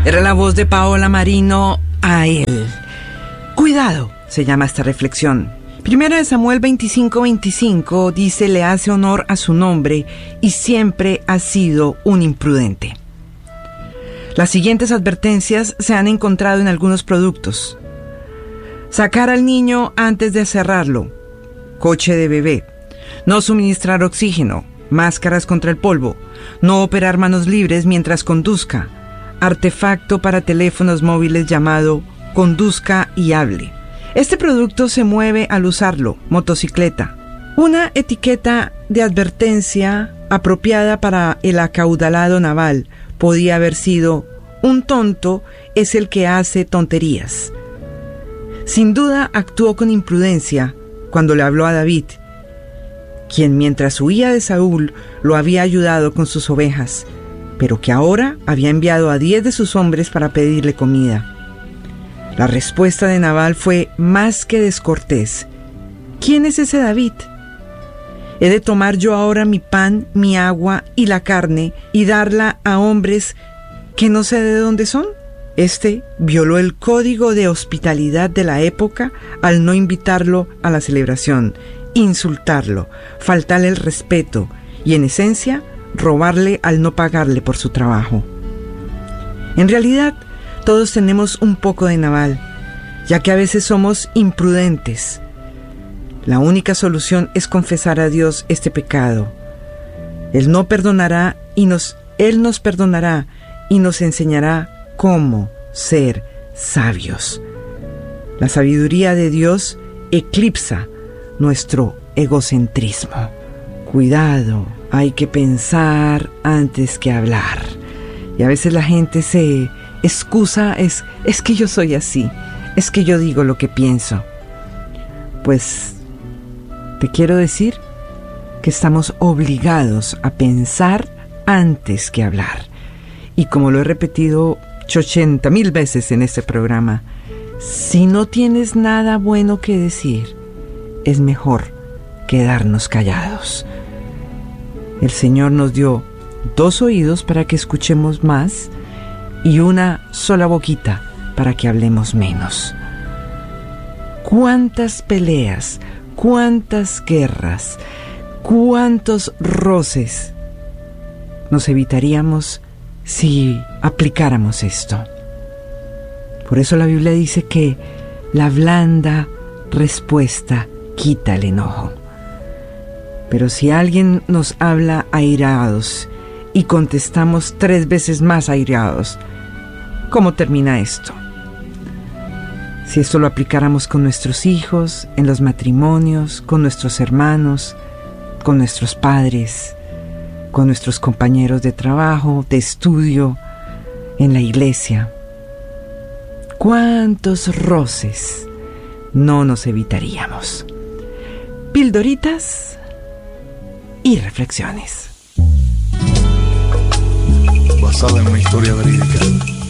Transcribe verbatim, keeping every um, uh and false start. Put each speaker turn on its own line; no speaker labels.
Era la voz de Paola Marino, a él. Cuidado, se llama esta reflexión. Primera de Samuel veinticinco veinticinco dice: le hace honor a su nombre y siempre ha sido un imprudente. Las siguientes advertencias se han encontrado en algunos productos: sacar al niño antes de cerrarlo, coche de bebé, no suministrar oxígeno, máscaras contra el polvo, no operar manos libres mientras conduzca, artefacto para teléfonos móviles llamado Conduzca y Hable. Este producto se mueve al usarlo, motocicleta. Una etiqueta de advertencia apropiada para el acaudalado naval podía haber sido: un tonto es el que hace tonterías. Sin duda actuó con imprudencia cuando le habló a David, quien mientras huía de Saúl lo había ayudado con sus ovejas, pero que ahora había enviado a diez de sus hombres para pedirle comida. La respuesta de Nabal fue más que descortés. ¿Quién es ese David? ¿He de tomar yo ahora mi pan, mi agua y la carne y darla a hombres que no sé de dónde son? Este violó el código de hospitalidad de la época al no invitarlo a la celebración, insultarlo, faltarle el respeto y, en esencia, robarle al no pagarle por su trabajo. En realidad, todos tenemos un poco de Nabal, ya que a veces somos imprudentes. La única solución es confesar a Dios este pecado. Él no perdonará y nos, Él nos perdonará y nos enseñará cómo ser sabios. La sabiduría de Dios eclipsa nuestro egocentrismo. Cuidado, hay que pensar antes que hablar. Y a veces la gente se excusa, es, es que yo soy así, es que yo digo lo que pienso. Pues te quiero decir que estamos obligados a pensar antes que hablar. Y como lo he repetido ochenta mil veces en este programa, si no tienes nada bueno que decir, es mejor quedarnos callados. El Señor nos dio dos oídos para que escuchemos más y una sola boquita para que hablemos menos. ¿Cuántas peleas, cuántas guerras, cuántos roces nos evitaríamos si aplicáramos esto? Por eso la Biblia dice que la blanda respuesta quita el enojo. Pero si alguien nos habla airados y contestamos tres veces más airados, ¿cómo termina esto? Si esto lo aplicáramos con nuestros hijos, en los matrimonios, con nuestros hermanos, con nuestros padres, con nuestros compañeros de trabajo, de estudio, en la iglesia, ¿cuántos roces no nos evitaríamos? Pildoritas y reflexiones.
Basada en una historia verídica.